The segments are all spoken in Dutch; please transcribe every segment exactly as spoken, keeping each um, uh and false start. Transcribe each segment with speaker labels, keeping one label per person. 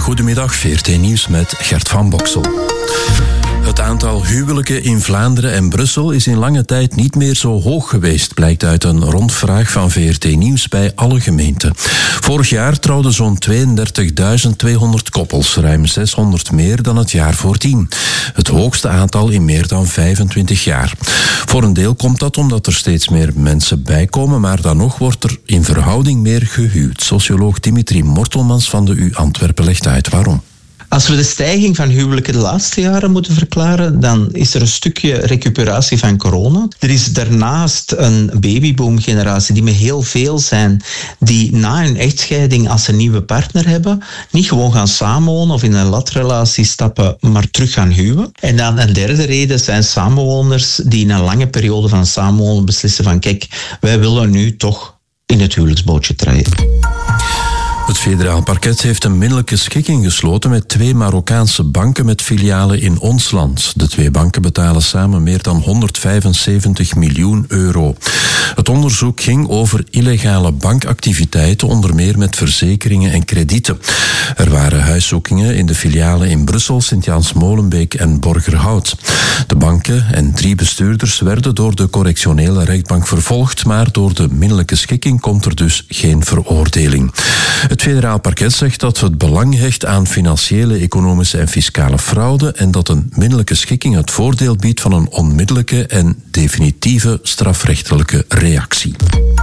Speaker 1: Goedemiddag, V R T Nieuws met Gert van Boksel. Het aantal huwelijken in Vlaanderen en Brussel is in lange tijd niet meer zo hoog geweest, blijkt uit een rondvraag van V R T Nieuws bij alle gemeenten. Vorig jaar trouwden zo'n tweeëndertigduizend tweehonderd koppels, ruim zeshonderd meer dan het jaar voordien. Het hoogste aantal in meer dan vijfentwintig jaar. Voor een deel komt dat omdat er steeds meer mensen bijkomen, maar dan nog wordt er in verhouding meer gehuwd. Socioloog Dimitri Mortelmans van de U Antwerpen legt uit waarom.
Speaker 2: Als we de stijging van huwelijken de laatste jaren moeten verklaren, dan is er een stukje recuperatie van corona. Er is daarnaast een babyboom-generatie die met heel veel zijn, die na hun echtscheiding, als ze een nieuwe partner hebben, niet gewoon gaan samenwonen of in een latrelatie stappen, maar terug gaan huwen. En dan een derde reden zijn samenwoners die na een lange periode van samenwonen beslissen van kijk, wij willen nu toch in het huwelijksbootje treden.
Speaker 1: Het federaal parket heeft een middelijke schikking gesloten met twee Marokkaanse banken met filialen in ons land. De twee banken betalen samen meer dan honderdvijfenzeventig miljoen euro. Het onderzoek ging over illegale bankactiviteiten, onder meer met verzekeringen en kredieten. Er waren huiszoekingen in de filialen in Brussel, Sint-Jans-Molenbeek en Borgerhout. De banken en drie bestuurders werden door de correctionele rechtbank vervolgd, maar door de middelijke schikking komt er dus geen veroordeling. Het federaal parket zegt dat het belang hecht aan financiële, economische en fiscale fraude en dat een middelijke schikking het voordeel biedt van een onmiddellijke en definitieve strafrechtelijke reactie.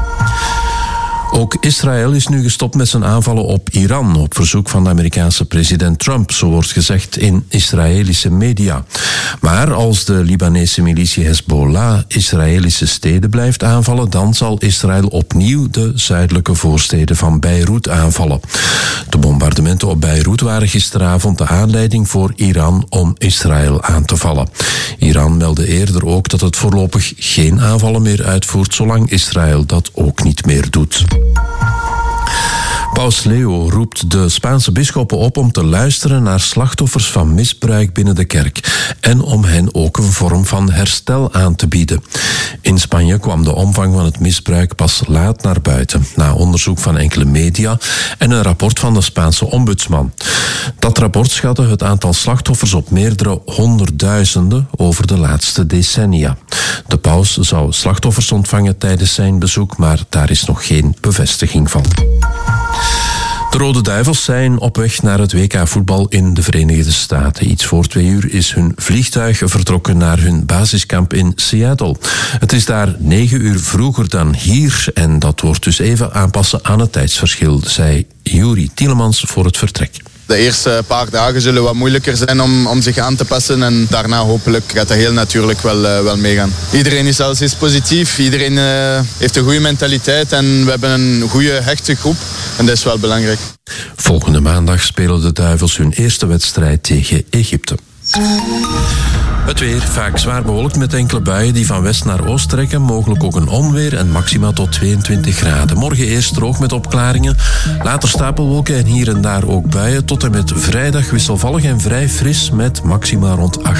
Speaker 1: Ook Israël is nu gestopt met zijn aanvallen op Iran, op verzoek van de Amerikaanse president Trump, zo wordt gezegd in Israëlische media. Maar als de Libanese militie Hezbollah Israëlische steden blijft aanvallen, dan zal Israël opnieuw de zuidelijke voorsteden van Beirut aanvallen. De bombardementen op Beirut waren gisteravond de aanleiding voor Iran om Israël aan te vallen. Iran meldde eerder ook dat het voorlopig geen aanvallen meer uitvoert, zolang Israël dat ook niet meer doet. Paus Leo roept de Spaanse bisschoppen op om te luisteren naar slachtoffers van misbruik binnen de kerk en om hen ook een vorm van herstel aan te bieden. In Spanje kwam de omvang van het misbruik pas laat naar buiten, na onderzoek van enkele media en een rapport van de Spaanse ombudsman. Dat rapport schatte het aantal slachtoffers op meerdere honderdduizenden over de laatste decennia. De paus zou slachtoffers ontvangen tijdens zijn bezoek, maar daar is nog geen bevestiging van. De Rode Duivels zijn op weg naar het W K voetbal in de Verenigde Staten. Iets voor twee uur is hun vliegtuig vertrokken naar hun basiskamp in Seattle. Het is daar negen uur vroeger dan hier en dat wordt dus even aanpassen aan het tijdsverschil, zei Juri Tielemans voor het vertrek.
Speaker 3: De eerste paar dagen zullen wat moeilijker zijn om, om zich aan te passen en daarna hopelijk gaat dat heel natuurlijk wel, uh, wel meegaan. Iedereen is zelfs is positief, iedereen uh, heeft een goede mentaliteit en we hebben een goede hechte groep en dat is wel belangrijk.
Speaker 1: Volgende maandag spelen de Duivels hun eerste wedstrijd tegen Egypte. Het weer, vaak zwaar bewolkt met enkele buien die van west naar oost trekken. Mogelijk ook een onweer en maxima tot tweeëntwintig graden. Morgen eerst droog met opklaringen. Later stapelwolken en hier en daar ook buien. Tot en met vrijdag wisselvallig en vrij fris met maxima rond acht.